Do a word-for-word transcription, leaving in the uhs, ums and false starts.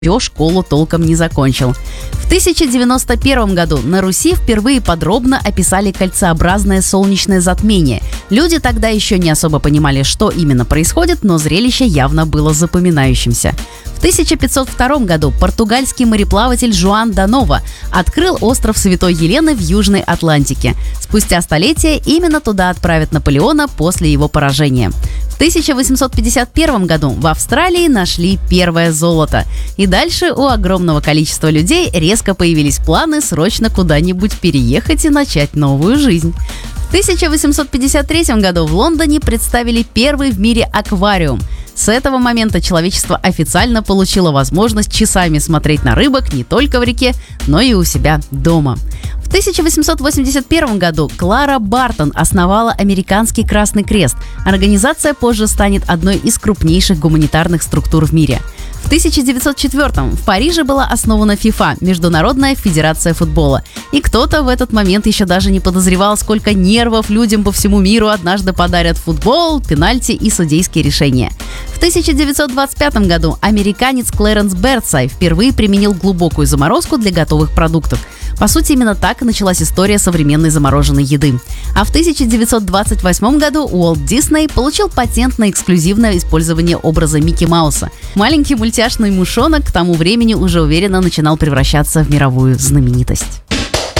школу толком не закончил. В тысяча девяносто первом году на Руси впервые подробно описали кольцеобразное солнечное затмение. Люди тогда еще не особо понимали, что именно происходит, но зрелище явно было запоминающимся. В тысяча пятьсот втором году португальский мореплаватель Жуан да Нова открыл остров Святой Елены в Южной Атлантике. Спустя столетия именно туда отправят Наполеона после его поражения. В тысяча восемьсот пятьдесят первом году в Австралии нашли первое золото. И дальше у огромного количества людей резко появились планы срочно куда-нибудь переехать и начать новую жизнь. В тысяча восемьсот пятьдесят третьем году в Лондоне представили первый в мире аквариум. С этого момента человечество официально получило возможность часами смотреть на рыбок не только в реке, но и у себя дома. В тысяча восемьсот восемьдесят первом году Клара Бартон основала Американский Красный Крест. Организация позже станет одной из крупнейших гуманитарных структур в мире. В тысяча девятьсот четвёртом в Париже была основана ФИФА – Международная федерация футбола. И кто-то в этот момент еще даже не подозревал, сколько нервов людям по всему миру однажды подарят футбол, пенальти и судейские решения. В тысяча девятьсот двадцать пятом году американец Клэренс Бертсай впервые применил глубокую заморозку для готовых продуктов. По сути, именно так и началась история современной замороженной еды. А в тысяча девятьсот двадцать восьмом году Уолт Дисней получил патент на эксклюзивное использование образа Микки Мауса. Маленький мультяшный мышонок к тому времени уже уверенно начинал превращаться в мировую знаменитость.